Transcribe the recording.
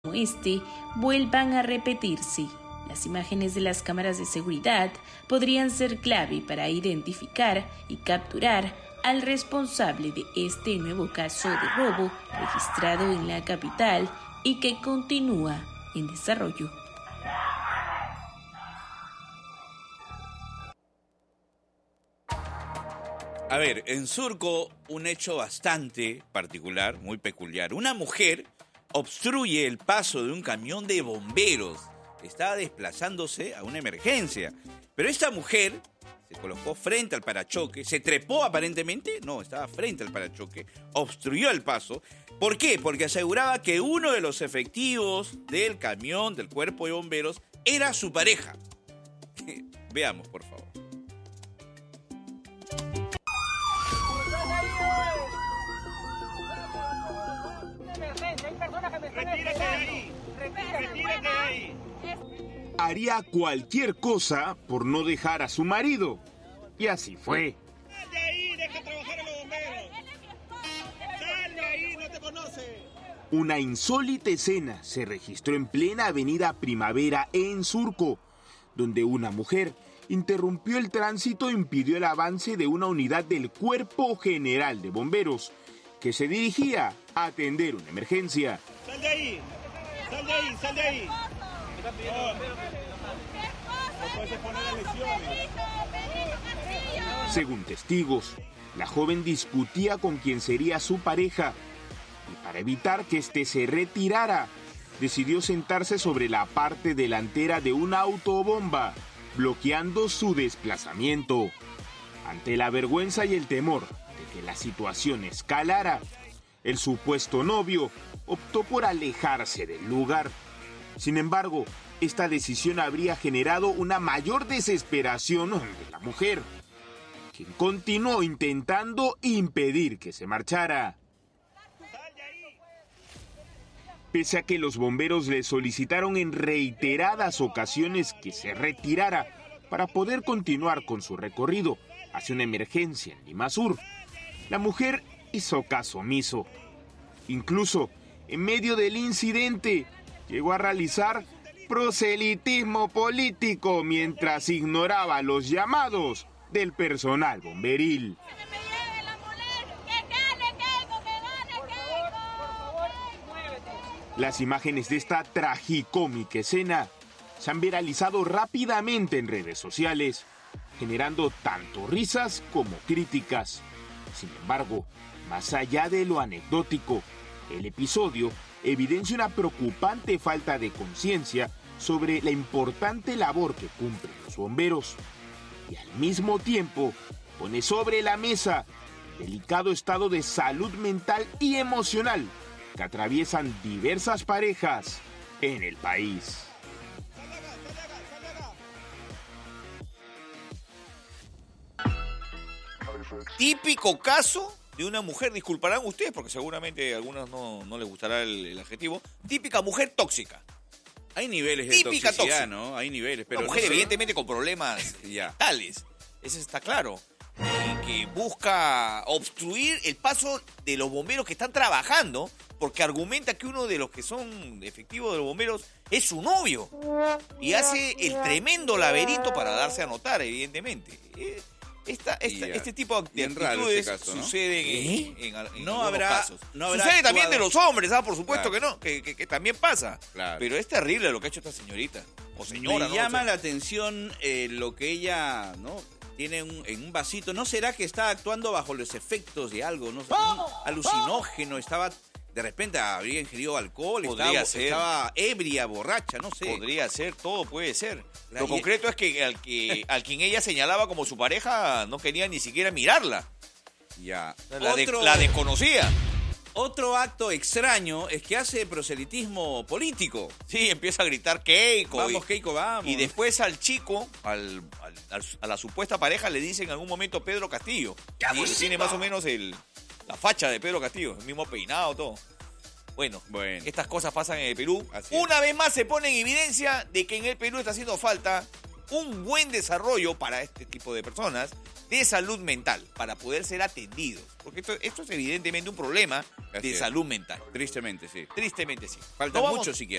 como este vuelvan a repetirse. Las imágenes de las cámaras de seguridad podrían ser clave para identificar y capturar al responsable de este nuevo caso de robo registrado en la capital y que continúa en desarrollo. A ver, en Surco, un hecho bastante particular, muy peculiar. Una mujer obstruye el paso de un camión de bomberos. Estaba desplazándose a una emergencia. Pero esta mujer se colocó frente al parachoque, se trepó aparentemente, no, estaba frente al parachoque, obstruyó el paso. ¿Por qué? Porque aseguraba que uno de los efectivos del camión, del cuerpo de bomberos, era su pareja. Veamos, por favor. Retírate de ahí. Retírate de ahí. Haría cualquier cosa por no dejar a su marido. Y así fue. Sal de ahí, deja trabajar a los bomberos. Sal de ahí, no te conoce. Una insólita escena se registró en plena avenida Primavera en Surco, donde una mujer interrumpió el tránsito e impidió el avance de una unidad del Cuerpo General de Bomberos, que se dirigía a atender una emergencia. Sal de ahí. Sal de ahí, sal de ahí. No puedes exponer a lesiones. Según testigos, la joven discutía con quien sería su pareja y para evitar que éste se retirara, decidió sentarse sobre la parte delantera de una autobomba, bloqueando su desplazamiento. Ante la vergüenza y el temor de que la situación escalara, el supuesto novio optó por alejarse del lugar. Sin embargo, esta decisión habría generado una mayor desesperación de la mujer, quien continuó intentando impedir que se marchara. Pese a que los bomberos le solicitaron en reiteradas ocasiones que se retirara para poder continuar con su recorrido hacia una emergencia en Lima Sur, la mujer hizo caso omiso. Incluso, en medio del incidente, llegó a realizar proselitismo político mientras ignoraba los llamados del personal bomberil. Las imágenes de esta tragicómica escena se han viralizado rápidamente en redes sociales, generando tanto risas como críticas. Sin embargo, más allá de lo anecdótico, el episodio evidencia una preocupante falta de conciencia sobre la importante labor que cumplen los bomberos y al mismo tiempo pone sobre la mesa el delicado estado de salud mental y emocional que atraviesan diversas parejas en el país. Típico caso de una mujer, disculparán ustedes porque seguramente a algunos no les gustará el adjetivo, típica mujer tóxica. Hay niveles de Típica toxicidad, tóxica. ¿no? Hay niveles, pero una mujer no sé. evidentemente con problemas mentales, eso está claro, que busca obstruir el paso de los bomberos que están trabajando porque argumenta que uno de los que son efectivos de los bomberos es su novio y hace el tremendo laberinto para darse a notar, evidentemente. Este tipo de actitudes caso, ¿no? suceden en No algunos habrá- casos. no habrá Sucede también actuado. de los hombres, por supuesto Claro. que no, que también pasa. Claro. Pero es terrible lo que ha hecho esta señorita o señora. Me ¿no? llama O sea, la atención lo que ella, ¿no?, tiene en un vasito. ¿No será que está actuando bajo los efectos de algo? ¿No? Un alucinógeno, estaba... De repente habría ingerido alcohol, Podría ser. estaba ebria, borracha, no sé. Podría ser, todo puede ser. Claro, Lo concreto es que al quien ella señalaba como su pareja no quería ni siquiera mirarla. Ya. La desconocía. Otro acto extraño es que hace proselitismo político. Sí, empieza a gritar Keiko. Vamos, Keiko, vamos. Y después al chico, a la supuesta pareja, le dice en algún momento Pedro Castillo. Y tiene más o menos la facha de Pedro Castillo, el mismo peinado, todo. Bueno, estas cosas pasan en el Perú. Así es. Una vez más se pone en evidencia de que en el Perú está haciendo falta un buen desarrollo para este tipo de personas de salud mental, para poder ser atendidos. Porque esto es evidentemente un problema de salud mental. Tristemente, sí. Tristemente, sí. Faltan muchos psiquiatras.